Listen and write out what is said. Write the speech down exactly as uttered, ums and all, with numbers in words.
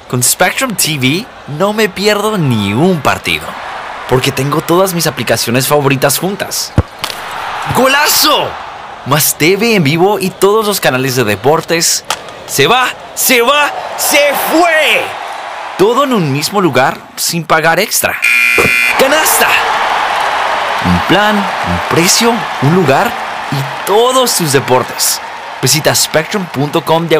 Con Spectrum T V no me pierdo ni un partido, porque tengo todas mis aplicaciones favoritas juntas. ¡Golazo! Más T V en vivo y todos los canales de deportes. ¡Se va! ¡Se va! ¡Se fue! Todo en un mismo lugar sin pagar extra. ¡Canasta! Un plan, un precio, un lugar y todos tus deportes. Visita spectrum punto com